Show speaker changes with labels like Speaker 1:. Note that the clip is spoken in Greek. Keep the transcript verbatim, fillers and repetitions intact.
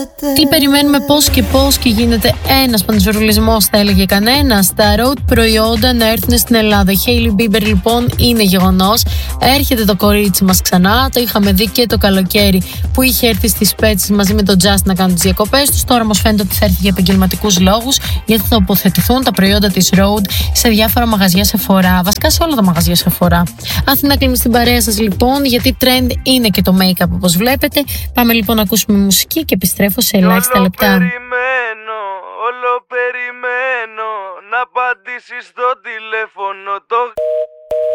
Speaker 1: Τι περιμένουμε, πώς και πώς, και γίνεται ένας πανσουρλισμός, θα έλεγε κανένας. Τα road προϊόντα να έρθουν στην Ελλάδα. Η Hailey Bieber λοιπόν είναι γεγονός. Έρχεται το κορίτσι μας ξανά. Το είχαμε δει και το καλοκαίρι που είχε έρθει στις Πέτσες μαζί με τον Just να κάνουν τις διακοπές τους. Τώρα όμως φαίνεται ότι θα έρθει για επαγγελματικούς λόγους, γιατί θα τοποθετηθούν τα προϊόντα της Road σε διάφορα μαγαζιά Sephora. Βασικά σε όλα τα μαγαζιά Sephora. Αθηνά κλείνει στην παρέα σας λοιπόν, γιατί trend είναι και το make-up όπως βλέπετε. Πάμε λοιπόν να ακούσουμε μουσική και επιστρέφω σε ελάχιστα λεπτά.
Speaker 2: Όλο περιμένω, όλο περιμένω να απαντήσεις στο τηλέφωνο το...